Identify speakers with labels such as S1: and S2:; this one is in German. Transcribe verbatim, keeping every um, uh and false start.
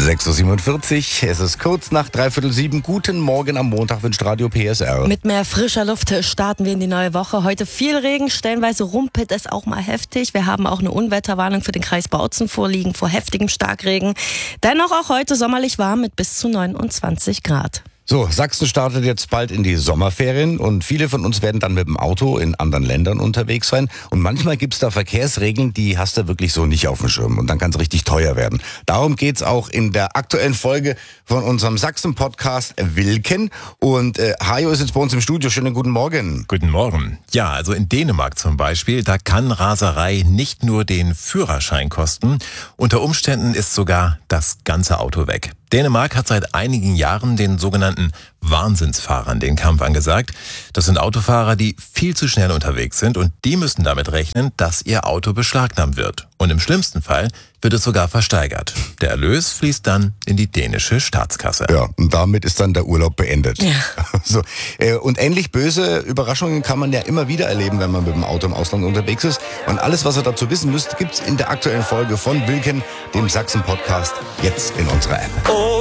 S1: sechs Uhr siebenundvierzig, es ist kurz nach dreiviertel sieben. Guten Morgen am Montag wünscht Radio P S R.
S2: Mit mehr frischer Luft starten wir in die neue Woche. Heute viel Regen, stellenweise rumpelt es auch mal heftig. Wir haben auch eine Unwetterwarnung für den Kreis Bautzen vorliegen vor heftigem Starkregen. Dennoch auch heute sommerlich warm mit bis zu neunundzwanzig Grad.
S1: So, Sachsen startet jetzt bald in die Sommerferien und viele von uns werden dann mit dem Auto in anderen Ländern unterwegs sein. Und manchmal gibt's da Verkehrsregeln, die hast du wirklich so nicht auf dem Schirm und dann kann es richtig teuer werden. Darum geht's auch in der aktuellen Folge von unserem Sachsen-Podcast Wilken. Und äh, Hajo ist jetzt bei uns im Studio. Schönen guten Morgen.
S3: Guten Morgen. Ja, also in Dänemark zum Beispiel, da kann Raserei nicht nur den Führerschein kosten. Unter Umständen ist sogar das ganze Auto weg. Dänemark hat seit einigen Jahren den sogenannten Wahnsinnsfahrern den Kampf angesagt. Das sind Autofahrer, die viel zu schnell unterwegs sind und die müssen damit rechnen, dass ihr Auto beschlagnahmt wird. Und im schlimmsten Fall wird es sogar versteigert. Der Erlös fließt dann in die dänische Staatskasse.
S1: Ja, und damit ist dann der Urlaub beendet.
S2: Ja.
S1: So, äh, und ähnlich böse Überraschungen kann man ja immer wieder erleben, wenn man mit dem Auto im Ausland unterwegs ist. Und alles, was ihr dazu wissen müsst, gibt's in der aktuellen Folge von Wilken, dem Sachsen-Podcast, jetzt in unserer App.